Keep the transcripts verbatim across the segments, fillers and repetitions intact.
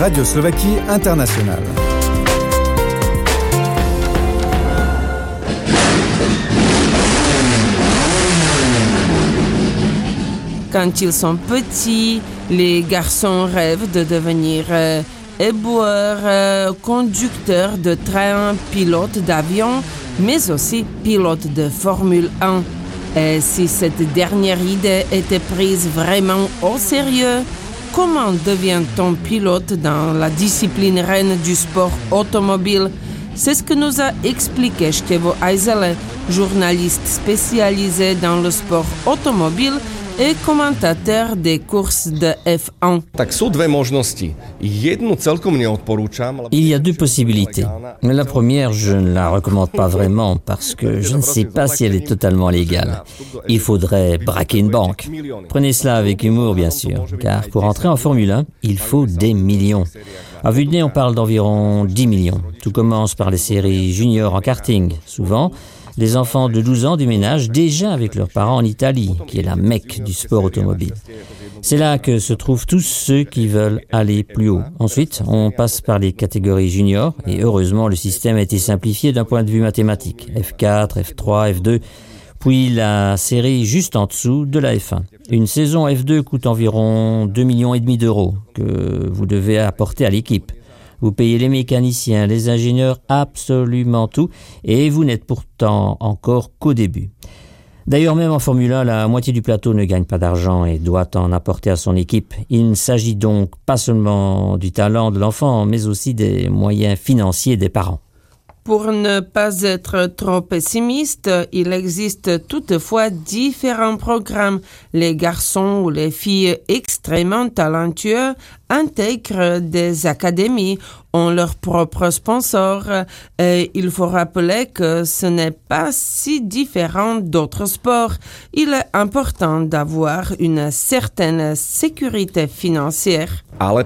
Radio Slovaquie Internationale. Quand ils sont petits, les garçons rêvent de devenir euh, éboueurs, euh, conducteurs de train, pilotes d'avion, mais aussi pilotes de Formule un. Et si cette dernière idée était prise vraiment au sérieux, comment devient-on pilote dans la discipline reine du sport automobile? C'est ce que nous a expliqué Števo Ajzele, journaliste spécialisé dans le sport automobile et commentateur des courses de F un. Il y a deux possibilités. Mais la première, je ne la recommande pas vraiment parce que je ne sais pas si elle est totalement légale. Il faudrait braquer une banque. Prenez cela avec humour, bien sûr, car pour entrer en Formule un, il faut des millions. À vue de nez, on parle d'environ dix millions. Tout commence par les séries juniors en karting. Souvent, les enfants de douze ans déménagent déjà avec leurs parents en Italie, qui est la Mecque du sport automobile. C'est là que se trouvent tous ceux qui veulent aller plus haut. Ensuite, on passe par les catégories juniors, et heureusement, le système a été simplifié d'un point de vue mathématique. F quatre, F trois, F deux, puis la série juste en dessous de la F un. Une saison F deux coûte environ deux virgule cinq millions d'euros que vous devez apporter à l'équipe. Vous payez les mécaniciens, les ingénieurs, absolument tout, et vous n'êtes pourtant encore qu'au début. D'ailleurs, même en Formule un, la moitié du plateau ne gagne pas d'argent et doit en apporter à son équipe. Il ne s'agit donc pas seulement du talent de l'enfant, mais aussi des moyens financiers des parents. Pour ne pas être trop pessimiste, il existe toutefois différents programmes. Les garçons ou les filles extrêmement talentueux intègrent des académies, ont leurs propres sponsors. Et il faut rappeler que ce n'est pas si différent d'autres sports. Il est important d'avoir une certaine sécurité financière.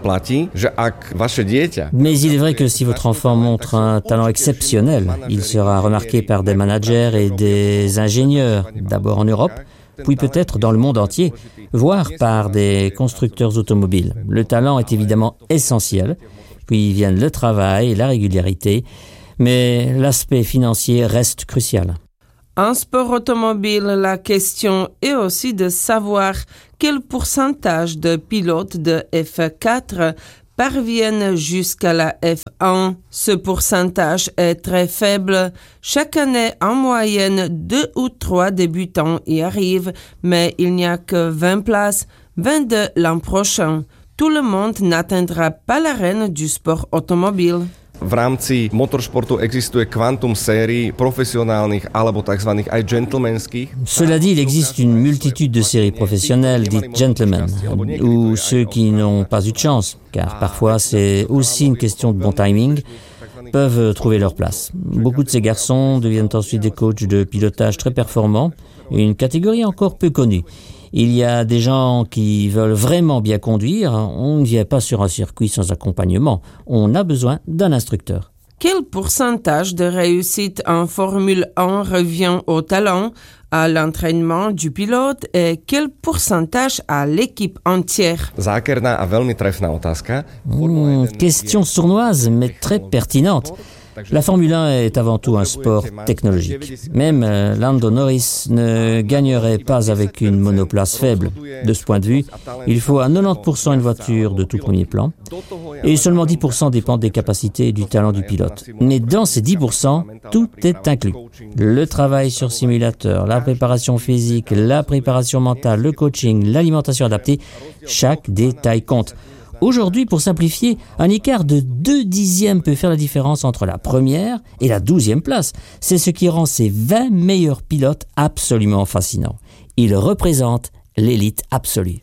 Mais il est vrai que si votre enfant montre un talent exceptionnel, il sera remarqué par des managers et des ingénieurs, d'abord en Europe, puis peut-être dans le monde entier, voire par des constructeurs automobiles. Le talent est évidemment essentiel, puis viennent le travail et la régularité, mais l'aspect financier reste crucial. En sport automobile, la question est aussi de savoir quel pourcentage de pilotes de F quatre parviennent jusqu'à la F un. Ce pourcentage est très faible. Chaque année, en moyenne, deux ou trois débutants y arrivent, mais il n'y a que vingt places, vingt-deux l'an prochain. Tout le monde n'atteindra pas l'arène du sport automobile. V rámci motoršportu existuje kvantum sérií profesionálnych alebo tzv. Aj gentlemanských. Cela dit, il existe une multitude de séries professionnelles dites gentlemen, ou ceux qui n'ont pas eu de chance, car parfois c'est aussi une question de bon timing, peuvent trouver leur place. Beaucoup de ces garçons deviennent ensuite des coachs de pilotage très performants, une catégorie encore peu connue. Il y a des gens qui veulent vraiment bien conduire. On ne vient pas sur un circuit sans accompagnement. On a besoin d'un instructeur. Quel pourcentage de réussite en Formule un revient au talent, à l'entraînement du pilote et quel pourcentage à l'équipe entière? Zákerná a veľmi trefná otázka. Mmh, question sournoise, mais très pertinente. La Formule un est avant tout un sport technologique. Même euh, Lando Norris ne gagnerait pas avec une monoplace faible. De ce point de vue, il faut à quatre-vingt-dix pour cent une voiture de tout premier plan et seulement dix pour cent dépendent des capacités et du talent du pilote. Mais dans ces dix pour cent, tout est inclus. Le travail sur simulateur, la préparation physique, la préparation mentale, le coaching, l'alimentation adaptée, chaque détail compte. Aujourd'hui, pour simplifier, un écart de deux dixièmes peut faire la différence entre la première et la douzième place. C'est ce qui rend ces vingt meilleurs pilotes absolument fascinants. Ils représentent l'élite absolue.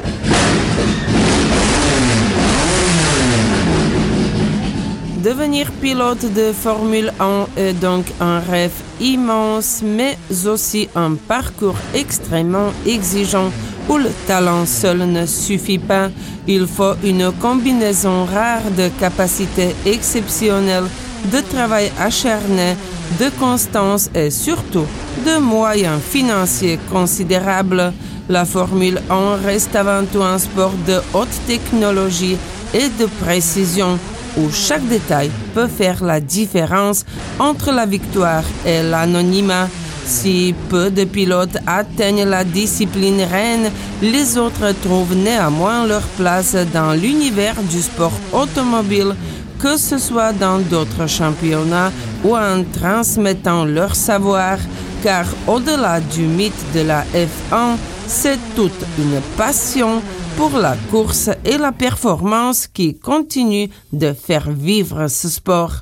Devenir pilote de Formule un est donc un rêve immense, mais aussi un parcours extrêmement exigeant où le talent seul ne suffit pas. Il faut une combinaison rare de capacités exceptionnelles, de travail acharné, de constance et surtout de moyens financiers considérables. La Formule un reste avant tout un sport de haute technologie et de précision, où chaque détail peut faire la différence entre la victoire et l'anonymat. Si peu de pilotes atteignent la discipline reine, les autres trouvent néanmoins leur place dans l'univers du sport automobile, que ce soit dans d'autres championnats ou en transmettant leur savoir, car au-delà du mythe de la F un, c'est toute une passion pour la course et la performance qui continue de faire vivre ce sport.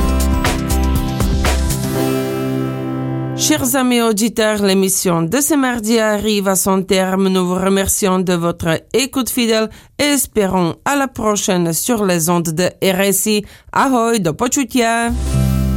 Chers amis auditeurs, l'émission de ce mardi arrive à son terme. Nous vous remercions de votre écoute fidèle et espérons à la prochaine sur les ondes de R S I. Ahoj, do počutia!